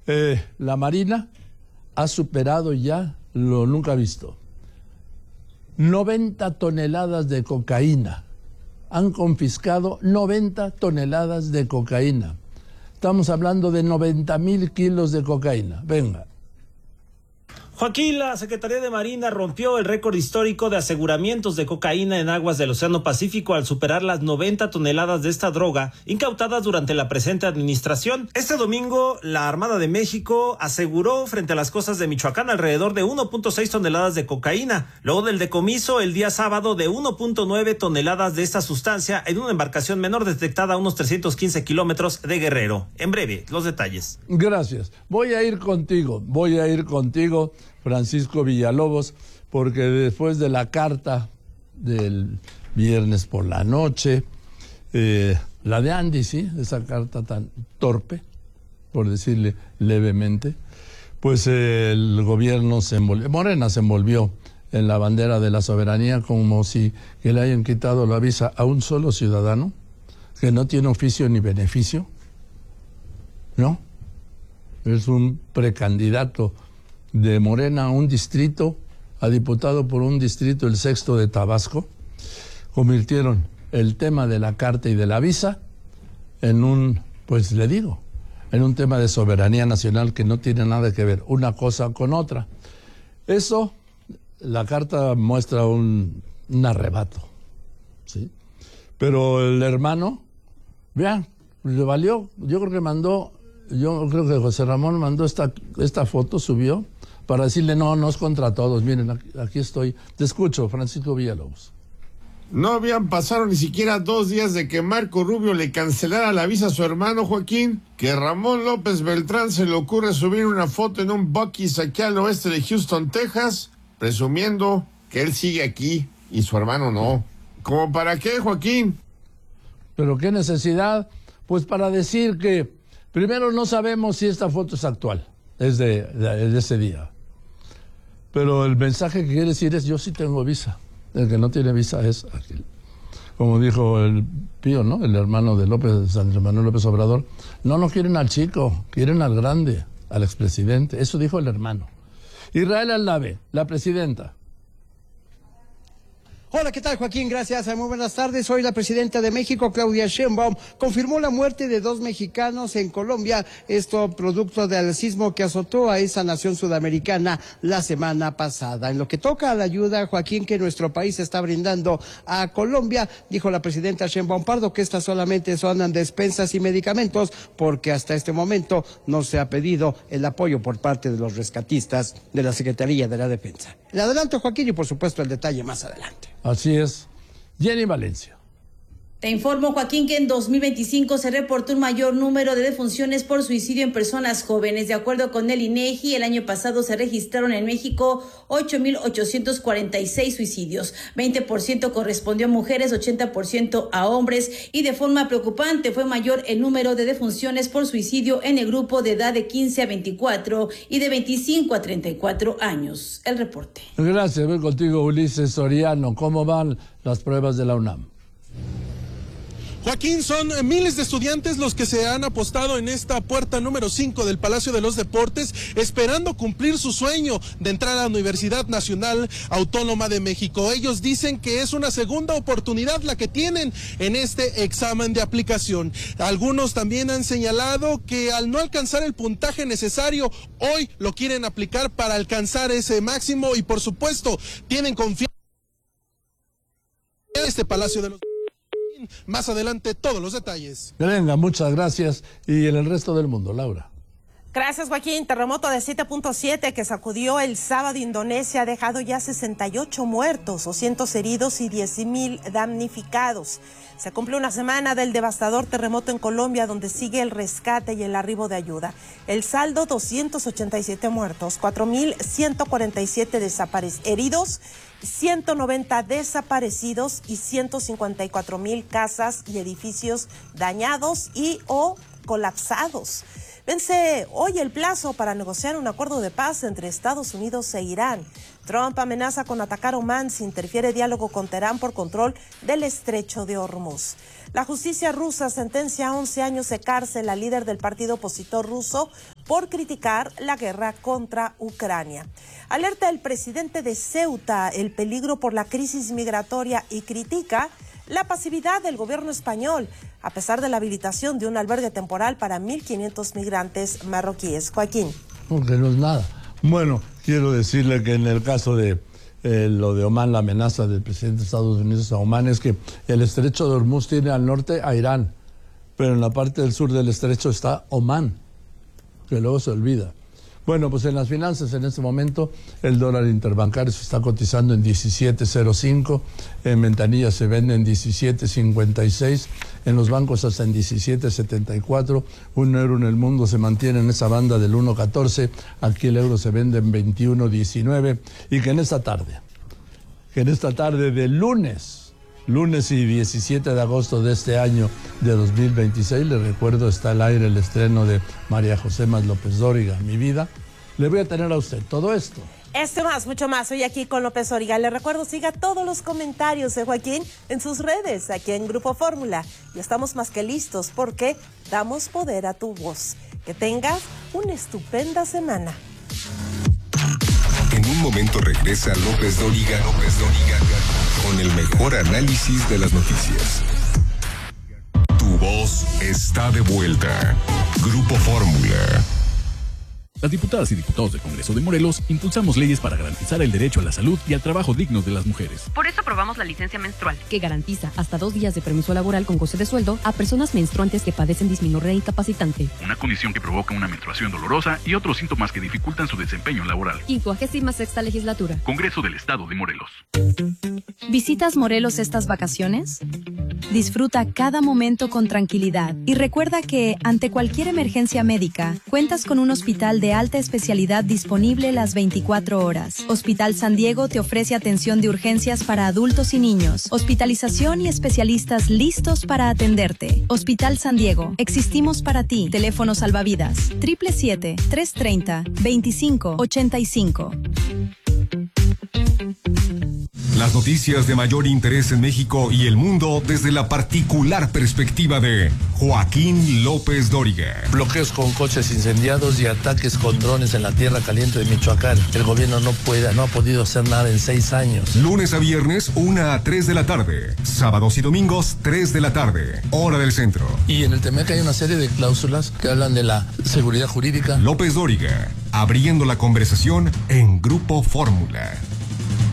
La Marina ha superado ya lo nunca visto. 90 toneladas de cocaína. Han confiscado 90 toneladas de cocaína. Estamos hablando de 90,000 kilos de cocaína. Venga. Joaquín, la Secretaría de Marina rompió el récord histórico de aseguramientos de cocaína en aguas del Océano Pacífico al superar las 90 toneladas de esta droga incautadas durante la presente administración. Este domingo, la Armada de México aseguró frente a las costas de Michoacán alrededor de 1.6 toneladas de cocaína, luego del decomiso el día sábado de 1.9 toneladas de esta sustancia en una embarcación menor detectada a unos 315 kilómetros de Guerrero. En breve, los detalles. Gracias. Voy a ir contigo, Francisco Villalobos, porque después de la carta del viernes por la noche, la de Andy, sí, esa carta tan torpe, por decirle levemente, pues el gobierno Morena se envolvió en la bandera de la soberanía como si que le hayan quitado la visa a un solo ciudadano que no tiene oficio ni beneficio, ¿no? Es un precandidato de Morena a un distrito, a diputado por un distrito, el 6º de Tabasco. Convirtieron el tema de la carta y de la visa en un tema de soberanía nacional que no tiene nada que ver una cosa con otra. Eso, la carta muestra un arrebato, ¿sí? Pero el hermano, vean, le valió. Yo creo que José Ramón mandó esta foto, subió, para decirle, no es contra todos. Miren, aquí estoy. Te escucho, Francisco Villalobos. No habían pasado ni siquiera 2 días de que Marco Rubio le cancelara la visa a su hermano Joaquín, que Ramón López Beltrán se le ocurre subir una foto en un Buc-ee's aquí al oeste de Houston, Texas, presumiendo que él sigue aquí y su hermano no. ¿Cómo para qué, Joaquín? ¿Pero qué necesidad? Pues para decir que, primero, no sabemos si esta foto es actual, es de ese día. Pero el mensaje que quiere decir es, yo sí tengo visa. El que no tiene visa es aquel. Como dijo el Pío, ¿no? El hermano de Andrés Manuel López Obrador. No quieren al chico, quieren al grande, al expresidente. Eso dijo el hermano. Israel Aldave, la presidenta. Hola, ¿qué tal, Joaquín? Gracias. Muy buenas tardes. Hoy la presidenta de México, Claudia Sheinbaum, confirmó la muerte de 2 mexicanos en Colombia, esto producto del sismo que azotó a esa nación sudamericana la semana pasada. En lo que toca a la ayuda, Joaquín, que nuestro país está brindando a Colombia, dijo la presidenta Sheinbaum Pardo que estas solamente son despensas y medicamentos, porque hasta este momento no se ha pedido el apoyo por parte de los rescatistas de la Secretaría de la Defensa. El adelanto, Joaquín, y por supuesto el detalle más adelante. Así es. Jenny Valencia. Te informo, Joaquín, que en 2025 se reportó un mayor número de defunciones por suicidio en personas jóvenes. De acuerdo con el INEGI, el año pasado se registraron en México 8,846 suicidios. 20% correspondió a mujeres, 80% a hombres, y de forma preocupante fue mayor el número de defunciones por suicidio en el grupo de edad de 15 a 24 y de 25 a 34 años. El reporte. Gracias. Voy contigo, Ulises Soriano. ¿Cómo van las pruebas de la UNAM? Joaquín, son miles de estudiantes los que se han apostado en esta puerta número 5 del Palacio de los Deportes, esperando cumplir su sueño de entrar a la Universidad Nacional Autónoma de México. Ellos dicen que es una segunda oportunidad la que tienen en este examen de aplicación. Algunos también han señalado que al no alcanzar el puntaje necesario, hoy lo quieren aplicar para alcanzar ese máximo y, por supuesto, tienen confianza en este Palacio de los Deportes. Más adelante todos los detalles. Venga, muchas gracias. Y en el resto del mundo, Laura. Gracias, Joaquín. Terremoto de 7.7 que sacudió el sábado Indonesia ha dejado ya 68 muertos, 200 heridos y 10,000 damnificados. Se cumple una semana del devastador terremoto en Colombia, donde sigue el rescate y el arribo de ayuda. El saldo, 287 muertos, 4,147 heridos, 190 desaparecidos y 154,000 casas y edificios dañados y o colapsados. Vence hoy el plazo para negociar un acuerdo de paz entre Estados Unidos e Irán. Trump amenaza con atacar Omán si interfiere diálogo con Teherán por control del estrecho de Hormuz. La justicia rusa sentencia a 11 años de cárcel al líder del partido opositor ruso por criticar la guerra contra Ucrania. Alerta el presidente de Ceuta el peligro por la crisis migratoria y critica la pasividad del gobierno español, a pesar de la habilitación de un albergue temporal para 1.500 migrantes marroquíes. Joaquín. Porque no es nada. Bueno, quiero decirle que en el caso de lo de Omán, la amenaza del presidente de Estados Unidos a Omán es que el estrecho de Hormuz tiene al norte a Irán, pero en la parte del sur del estrecho está Omán, que luego se olvida. Bueno, pues en las finanzas en este momento el dólar interbancario se está cotizando en 17.05, en ventanilla se vende en 17.56, en los bancos hasta en 17.74, un euro en el mundo se mantiene en esa banda del 1.14, aquí el euro se vende en 21.19 y que en esta tarde de lunes y 17 de agosto de este año de 2026, le recuerdo, está al aire el estreno de María José Más López Dóriga, Mi Vida. Le voy a tener a usted todo esto. Esto más, mucho más, hoy aquí con López Dóriga. Le recuerdo, siga todos los comentarios de Joaquín en sus redes, aquí en Grupo Fórmula. Y estamos más que listos porque damos poder a tu voz. Que tengas una estupenda semana. En un momento regresa López Dóriga con el mejor análisis de las noticias. Tu voz está de vuelta. Grupo Fórmula. Las diputadas y diputados del Congreso de Morelos impulsamos leyes para garantizar el derecho a la salud y al trabajo digno de las mujeres. Por eso aprobamos la licencia menstrual, que garantiza hasta 2 días de permiso laboral con goce de sueldo a personas menstruantes que padecen dismenorrea incapacitante. Una condición que provoca una menstruación dolorosa y otros síntomas que dificultan su desempeño laboral. 56ª legislatura. Congreso del Estado de Morelos. ¿Visitas Morelos estas vacaciones? Disfruta cada momento con tranquilidad y recuerda que, ante cualquier emergencia médica, cuentas con un hospital de alta especialidad disponible las 24 horas. Hospital San Diego te ofrece atención de urgencias para adultos y niños, hospitalización y especialistas listos para atenderte. Hospital San Diego, existimos para ti. Teléfono salvavidas 777-330-2585. Las noticias de mayor interés en México y el mundo desde la particular perspectiva de Joaquín López Dóriga. Bloqueos con coches incendiados y ataques con drones en la tierra caliente de Michoacán. El gobierno no ha podido hacer nada en 6 años. Lunes a viernes, 1 a 3 de la tarde. Sábados y domingos, 3 de la tarde. Hora del centro. Y en el TEMEC hay una serie de cláusulas que hablan de la seguridad jurídica. López Dóriga, abriendo la conversación en Grupo Fórmula.